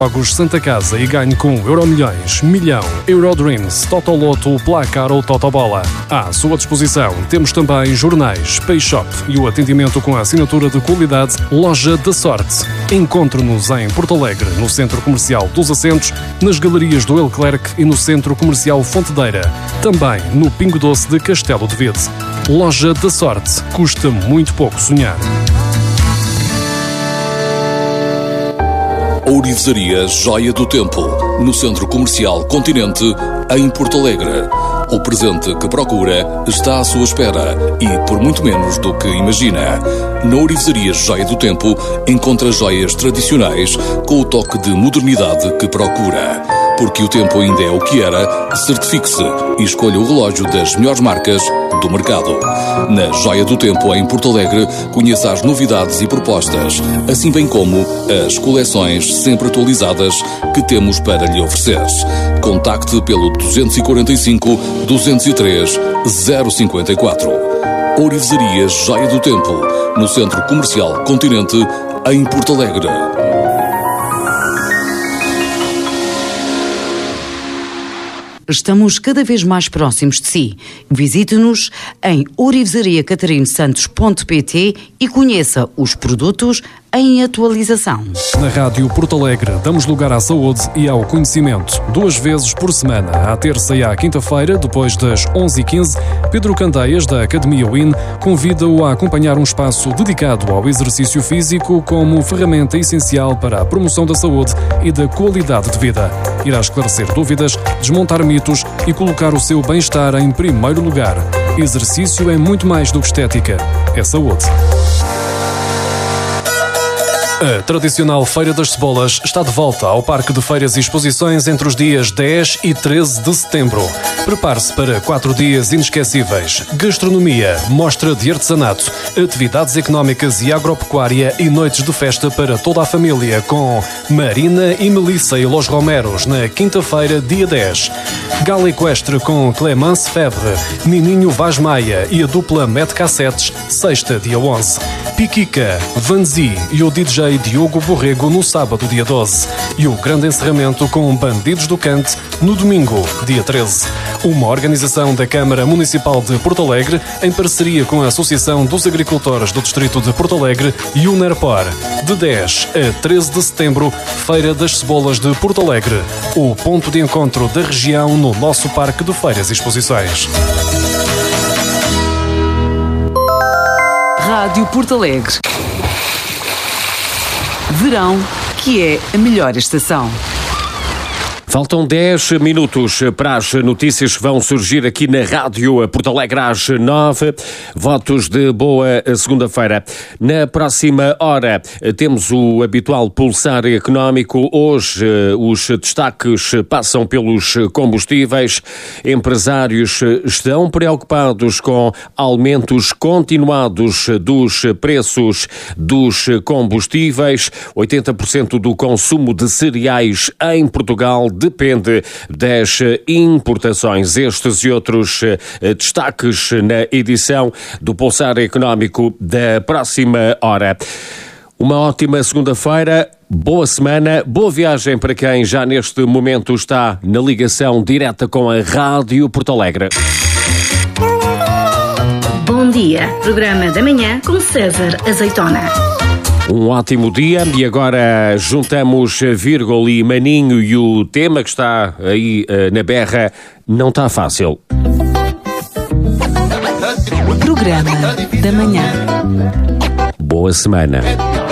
Jogos Santa Casa e ganhe com Euromilhões, Milhão, Eurodreams, Totoloto, Placar ou Totobola. À sua disposição temos também jornais, Payshop e o atendimento com a assinatura de qualidade Loja da Sorte. Encontre-nos em Porto Alegre, no Centro Comercial dos Assentos, nas galerias do Leclerc e no Centro Comercial Fontedeira. Também no Pingo Doce de Castelo de Vede. Loja da Sorte. Custa muito pouco sonhar. Ourivesaria Joia do Tempo, no Centro Comercial Continente, em Porto Alegre. O presente que procura está à sua espera e por muito menos do que imagina. Na Ourivesaria Joia do Tempo encontra joias tradicionais com o toque de modernidade que procura. Porque o tempo ainda é o que era, certifique-se e escolha o relógio das melhores marcas do mercado. Na Joia do Tempo, em Porto Alegre, conheça as novidades e propostas, assim bem como as coleções sempre atualizadas que temos para lhe oferecer. Contacte pelo 245 203 054. Ourivesaria Joia do Tempo, no Centro Comercial Continente, em Porto Alegre. Estamos cada vez mais próximos de si. Visite-nos em ourivesariacatarinosantos.pt e conheça os produtos em atualização. Na Rádio Porto Alegre damos lugar à saúde e ao conhecimento. 2 vezes por semana, à terça e à quinta-feira, depois das 11h15, Pedro Candeias, da Academia WIN, convida-o a acompanhar um espaço dedicado ao exercício físico como ferramenta essencial para a promoção da saúde e da qualidade de vida. Irá esclarecer dúvidas, desmontar mitos e colocar o seu bem-estar em primeiro lugar. Exercício é muito mais do que estética, é saúde. A tradicional Feira das Cebolas está de volta ao Parque de Feiras e Exposições entre os dias 10 e 13 de setembro. Prepare-se para 4 dias inesquecíveis. Gastronomia, mostra de artesanato, atividades económicas e agropecuária e noites de festa para toda a família com Marina e Melissa e Los Romeros na quinta-feira, dia 10. Gala equestre com Clemence Febre, Nininho Vaz Maia e a dupla Met Cassetes, sexta, dia 11. Piquica, Vanzi e o DJ Diogo Borrego no sábado, dia 12. E o grande encerramento com Bandidos do Cante no domingo, dia 13. Uma organização da Câmara Municipal de Porto Alegre em parceria com a Associação dos Agricultores do Distrito de Porto Alegre e o Nerpor. De 10 a 13 de setembro, Feira das Cebolas de Porto Alegre. O ponto de encontro da região no nosso Parque de Feiras e Exposições. Rádio Porto Alegre. Verão, que é a melhor estação. Faltam 10 minutos para as notícias que vão surgir aqui na Rádio Porto Alegre às 9. Votos de boa segunda-feira. Na próxima hora temos o habitual pulsar económico. Hoje os destaques passam pelos combustíveis. Empresários estão preocupados com aumentos continuados dos preços dos combustíveis. 80% do consumo de cereais em Portugal depende das importações. Estes e outros destaques na edição do Pulsar Económico da próxima hora. Uma ótima segunda-feira, boa semana, boa viagem para quem já neste momento está na ligação direta com a Rádio Porto Alegre. Bom dia, programa da manhã com César Azeitona. Um ótimo dia e agora juntamos Vírgula e Maninho e o tema que está aí na berra não está fácil. Programa da manhã. Boa semana.